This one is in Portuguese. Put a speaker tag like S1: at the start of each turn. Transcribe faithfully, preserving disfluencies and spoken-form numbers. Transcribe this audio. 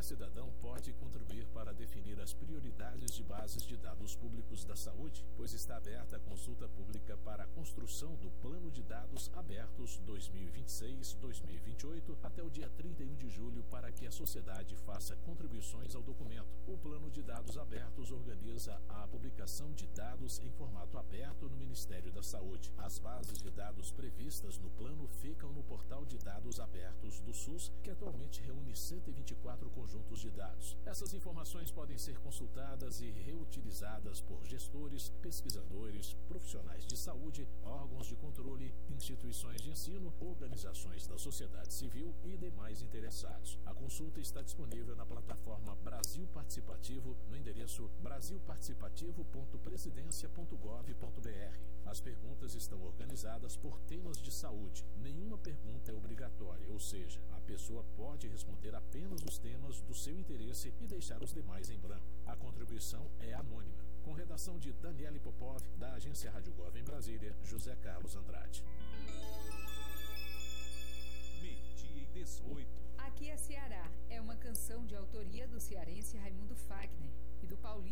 S1: cidadão pode contribuir para definir as prioridades de bases de dados públicos da saúde, pois está aberta a consulta pública para a construção do Plano de Dados Abertos dois mil e vinte e seis a dois mil e vinte e oito até o dia trinta e um de julho para que a sociedade faça contribuições ao documento. O Plano de Dados Abertos organiza a publicação de dados em formato aberto no Ministério da Saúde. As bases de dados previstas no plano ficam no Portal de Dados Abertos do SUS, que atualmente reúne cento e vinte e quatro conjuntos de dados. Essas informações podem ser consultadas e reutilizadas por gestores, pesquisadores, profissionais de saúde, órgãos de controle, instituições de ensino, organizações da sociedade civil e demais interessados. A consulta está disponível na plataforma Brasil Participativo no endereço brasil participativo ponto presidencia ponto gov ponto br. As perguntas estão organizadas por temas de saúde. Nenhuma pergunta é obrigatória, ou seja, a pessoa pode responder apenas os temas do seu interesse e deixar os demais em branco. A contribuição é anônima. Com redação de Daniele Popov, da agência Rádio Gov em Brasília, José Carlos Andrade.
S2: Meio-dia e dezoito.
S3: Aqui é Ceará. É uma canção de autoria do cearense Raimundo Fagner e do paulista